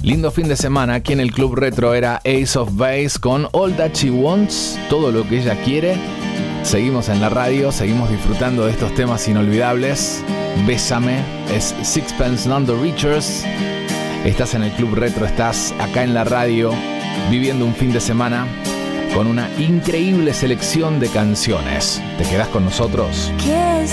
Lindo fin de semana. Aquí en el Club Retro era Ace of Base con All That She Wants, todo lo que ella quiere. Seguimos en la radio, seguimos disfrutando de estos temas inolvidables. Bésame, es Sixpence None the Richers. Estás en el Club Retro, estás acá en la radio, viviendo un fin de semana con una increíble selección de canciones. ¿Te quedás con nosotros? ¿Qué es